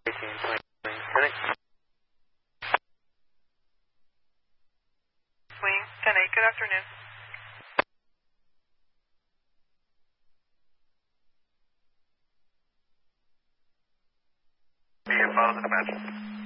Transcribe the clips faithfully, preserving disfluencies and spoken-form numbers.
eighteen twenty. Wing ten eight, good afternoon. Be advised of the match.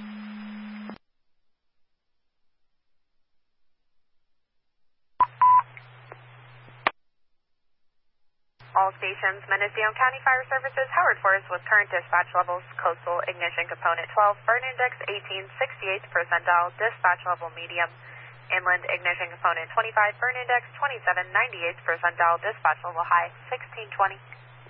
All stations, Mendocino County Fire Services, Howard Forest with current dispatch levels, coastal ignition component twelve, burn index eighteen, sixty-eighth percentile, dispatch level medium, inland ignition component twenty-five, burn index twenty-seven, ninety-eighth percentile, dispatch level high, sixteen twenty.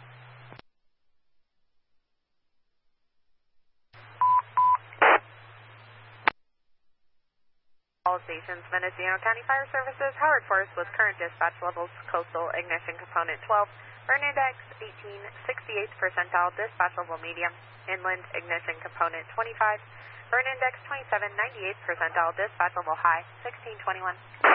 All stations, Mendocino County Fire Services, Howard Forest with current dispatch levels, coastal ignition component twelve, burn index eighteen, sixty-eighth percentile, dispatch level medium, inland ignition component twenty-five, burn index twenty-seven, ninety-eighth percentile, dispatch level high, sixteen twenty-one.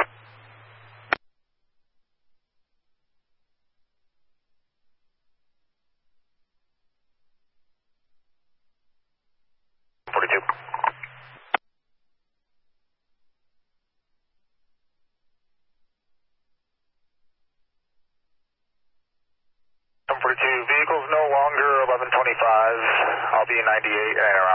forty-two. forty-two, vehicles no longer eleven twenty-five. I'll be ninety-eight and